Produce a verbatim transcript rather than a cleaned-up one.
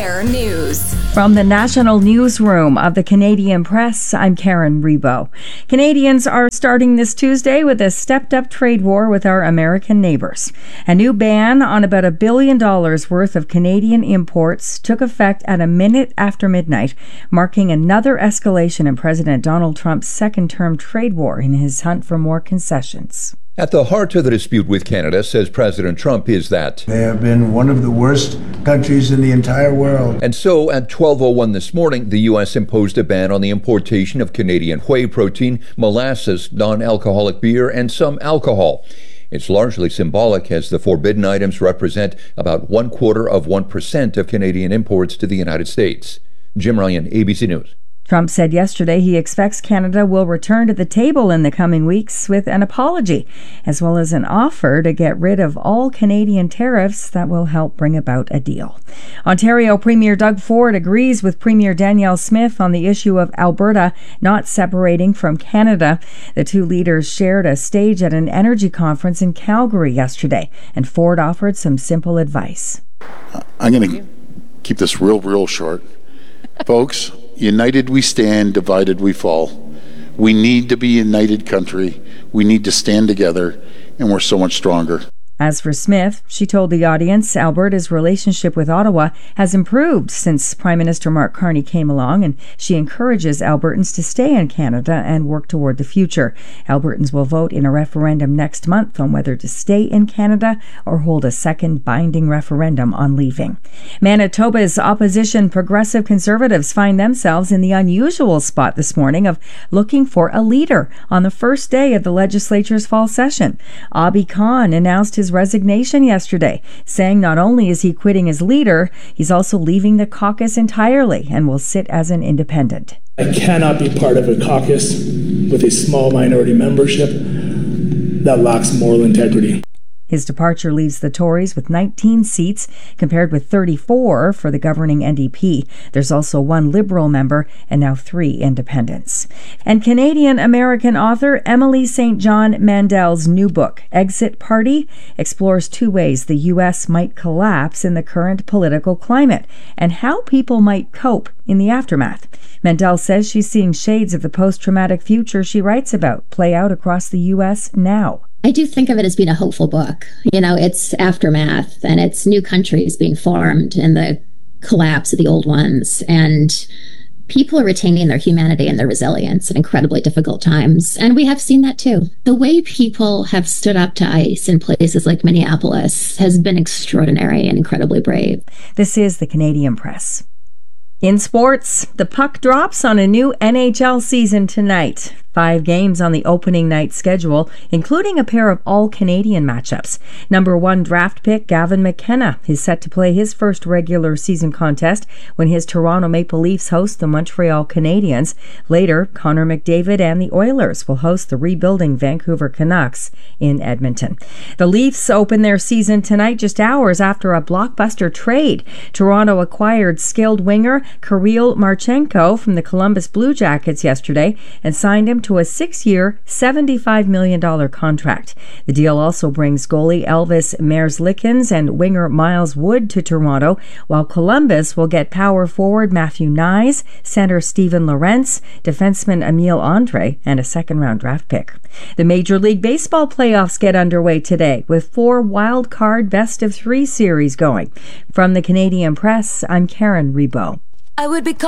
air news. From the National Newsroom of the Canadian Press, I'm Karen Rebo. Canadians are starting this Tuesday with a stepped-up trade war with our American neighbours. A new ban on about a billion dollars worth of Canadian imports took effect at a minute after midnight, marking another escalation in President Donald Trump's second-term trade war in his hunt for more concessions. At the heart of the dispute with Canada, says President Trump, is that they have been one of the worst countries in the entire world. And so at twelve oh one this morning, the U S imposed a ban on the importation of Canadian whey protein, molasses, non-alcoholic beer, and some alcohol. It's largely symbolic, as the forbidden items represent about one quarter of one percent of Canadian imports to the United States. Jim Ryan, A B C News. Trump said yesterday he expects Canada will return to the table in the coming weeks with an apology, as well as an offer to get rid of all Canadian tariffs that will help bring about a deal. Ontario Premier Doug Ford agrees with Premier Danielle Smith on the issue of Alberta not separating from Canada. The two leaders shared a stage at an energy conference in Calgary yesterday, and Ford offered some simple advice. I'm going to keep this real, real short. Folks, united we stand, divided we fall. We need to be a united country. We need to stand together, and we're so much stronger. As for Smith, she told the audience Alberta's relationship with Ottawa has improved since Prime Minister Mark Carney came along, and she encourages Albertans to stay in Canada and work toward the future. Albertans will vote in a referendum next month on whether to stay in Canada or hold a second binding referendum on leaving. Manitoba's opposition Progressive Conservatives find themselves in the unusual spot this morning of looking for a leader on the first day of the legislature's fall session. Abhi Khan announced his resignation yesterday, saying not only is he quitting as leader, he's also leaving the caucus entirely and will sit as an independent. I cannot be part of a caucus with a small minority membership that lacks moral integrity. His departure leaves the Tories with nineteen seats, compared with thirty-four for the governing N D P. There's also one Liberal member and now three independents. And Canadian-American author Emily Saint John Mandel's new book, Exit Party, explores two ways the U S might collapse in the current political climate and how people might cope in the aftermath. Mandel says she's seeing shades of the post-traumatic future she writes about play out across the U S now. I do think of it as being a hopeful book. You know, it's aftermath and it's new countries being formed and the collapse of the old ones. And people are retaining their humanity and their resilience in incredibly difficult times. And we have seen that too. The way people have stood up to ICE in places like Minneapolis has been extraordinary and incredibly brave. This is the Canadian Press. In sports, the puck drops on a new N H L season tonight. Five games on the opening night schedule, including a pair of all-Canadian matchups. Number one draft pick Gavin McKenna is set to play his first regular season contest when his Toronto Maple Leafs host the Montreal Canadiens. Later, Connor McDavid and the Oilers will host the rebuilding Vancouver Canucks in Edmonton. The Leafs open their season tonight just hours after a blockbuster trade. Toronto acquired skilled winger Kirill Marchenko from the Columbus Blue Jackets yesterday and signed him to a six-year, seventy-five million dollars contract. The deal also brings goalie Elvis Merzlikins and winger Miles Wood to Toronto, while Columbus will get power forward Matthew Nyes, center Steven Lorentz, defenseman Emile Andre, and a second-round draft pick. The Major League Baseball playoffs get underway today, with four wild-card best-of-three series going. From the Canadian Press, I'm Karen Rebo. I would be